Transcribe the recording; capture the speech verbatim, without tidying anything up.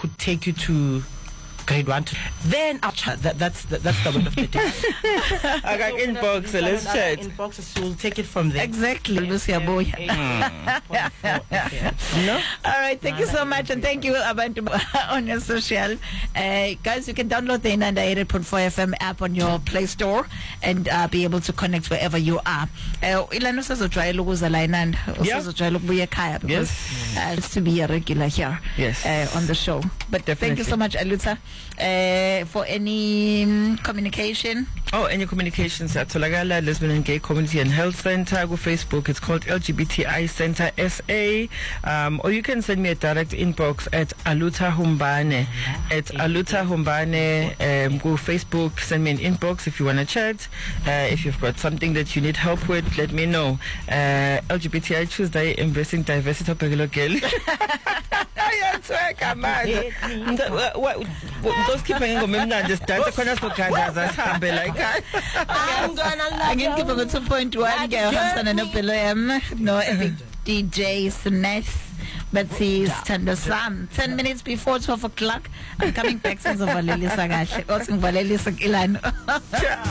could take you to grade one to then I'll ch- that, that's that, that's the word of the day. I got inbox, so let's chat. Inbox, so we'll take it from there. Exactly, Lucia boy. No? All right, thank you so much, and thank you Abantu on your social. Uh, guys, you can download the Inanda eighty point four F M app on your Play Store and uh, be able to connect wherever you are. Uh, Ilana usazojwayela ukuza la Inanda, usazojwayela ukubuya ekhaya because uh, it's to be a regular here yes. uh, on the show. But Definitely. Thank you so much, Alutha. Uh, for any um, communication. Oh, any communications at Tolagala Lesbian and Gay Community and Health Center. Go Facebook. It's called L G B T I Center S A. Um, or you can send me a direct inbox at Alutha Humbane. At Alutha Humbane. Um, go Facebook. Send me an inbox if you want to chat. Uh, if you've got something that you need help with, let me know. Uh, L G B T I Tuesday, embracing diversity. Those keeping in the just dance corners for Canada. I'm gonna again keep on two point one girl Hamson and Upilem. No epic D J Smith. Betsy Tando Sam. Ten minutes before twelve o'clock. I'm coming back since Valeli Sagash. Also Valeli Sagilan.